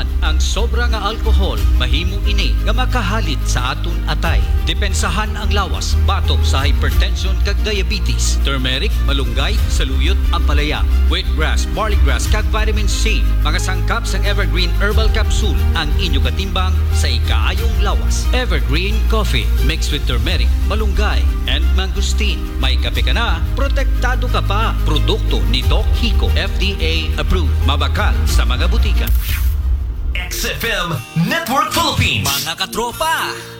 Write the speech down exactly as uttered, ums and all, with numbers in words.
ang sobra nga alkohol mahimo ini nga makahalit sa aton atay. Depensahan ang lawas batok sa hypertension kag diabetes. Turmeric, malunggay, saluyot, ampalaya, wheatgrass, barleygrass kag vitamin C. Mga sangkap sang Evergreen Herbal Capsule ang inyo katimbang sa ikaayong lawas. Evergreen Coffee mixed with turmeric, malunggay, and mangosteen. May kape ka na, protektado ka pa. Produkto ni Doc Hico, F D A approved. Mabakal sa mga butika. X F M Network Philippines. Mga katropa,